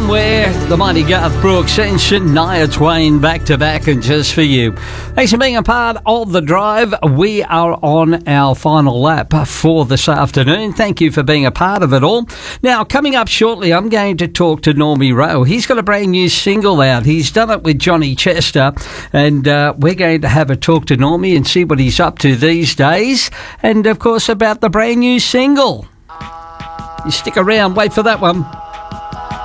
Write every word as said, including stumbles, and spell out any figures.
Somewhere, the mighty Garth Brooks and Shania Twain back to back and just for you. Thanks for being a part of the drive. We are on our final lap for this afternoon. Thank you for being a part of it all. Now, coming up shortly, I'm going to talk to Normie Rowe. He's got a brand new single out. He's done it with Johnny Chester, and uh, we're going to have a talk to Normie and see what he's up to these days, and of course about the brand new single. You stick around, wait for that one.